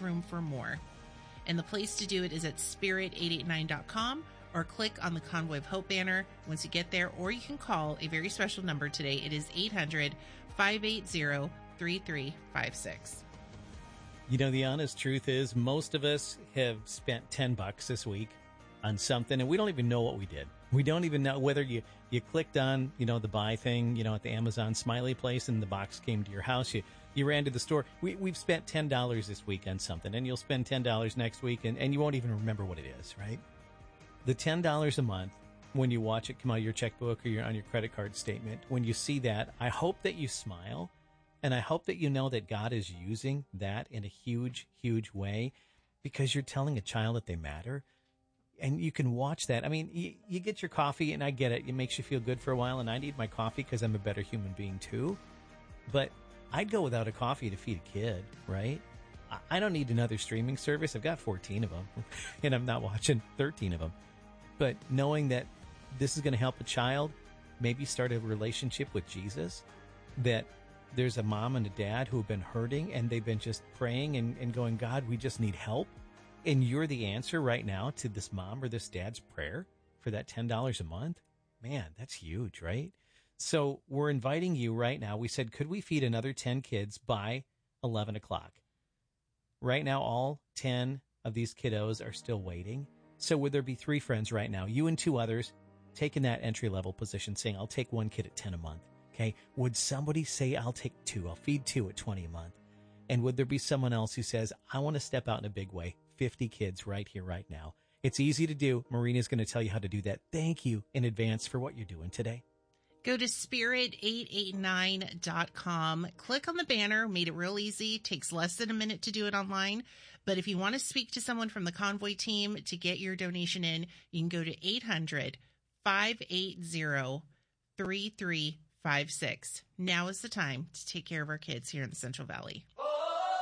room for more. And the place to do it is at spirit889.com, or click on the Convoy of Hope banner once you get there, or you can call a very special number today. It is 800-580-3356. You know, the honest truth is most of us have spent $10 this week on something, and we don't even know what we did. We don't even know whether you clicked on, the buy thing, at the Amazon smiley place, and the box came to your house. You ran to the store. We've spent $10 this week on something, and you'll spend $10 next week, and you won't even remember what it is, right? The $10 a month, when you watch it come out of your checkbook or on your credit card statement, when you see that, I hope that you smile, and I hope that you know that God is using that in a huge, huge way, because you're telling a child that they matter. And you can watch that. I mean, you get your coffee, and I get it. It makes you feel good for a while, and I need my coffee because I'm a better human being too. But I'd go without a coffee to feed a kid, right? I don't need another streaming service. I've got 14 of them, and I'm not watching 13 of them. But knowing that this is going to help a child maybe start a relationship with Jesus, that there's a mom and a dad who have been hurting, and they've been just praying and going, God, we just need help. And you're the answer right now to this mom or this dad's prayer for that $10 a month. Man, that's huge, right? So we're inviting you right now. We said, could we feed another 10 kids by 11 o'clock? Right now, all 10 of these kiddos are still waiting. So would there be 3 friends right now, you and 2 others, taking that entry-level position, saying, I'll take 1 kid at 10 a month. Okay. Would somebody say, I'll take 2. I'll feed 2 at 20 a month. And would there be someone else who says, I want to step out in a big way? 50 kids right here, right now. It's easy to do. Marina's going to tell you how to do that. Thank you in advance for what you're doing today. Go to spirit889.com. Click on the banner. Made it real easy. Takes less than a minute to do it online. But if you want to speak to someone from the Convoy team to get your donation in, you can go to 800-580-3356. Now is the time to take care of our kids here in the Central Valley.